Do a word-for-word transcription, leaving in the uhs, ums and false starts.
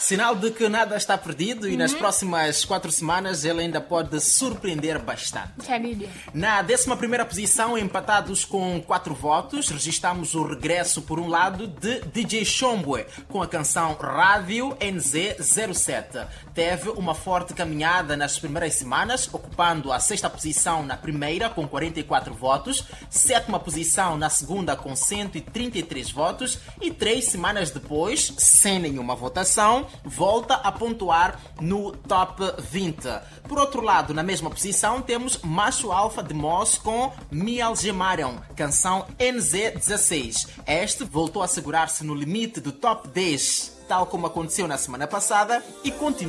Sinal de que nada está perdido e nas próximas quatro semanas ele ainda pode surpreender bastante. Na décima primeira posição, empatados com quatro votos, registramos o regresso, por um lado, de D J Shombwe, com a canção Rádio N Z zero sete. Teve uma forte caminhada nas primeiras semanas, ocupando a sexta posição na primeira, com quarenta e quatro votos, sétima posição na segunda, com cento e trinta e três votos, e três semanas depois, sem nenhuma votação, volta a pontuar no top vinte. Por outro lado, na mesma posição, temos Macho Alfa de Moss com Me Algemaram, canção N Z dezasseis. Este voltou a segurar-se no limite do top dez, tal como aconteceu na semana passada, e continua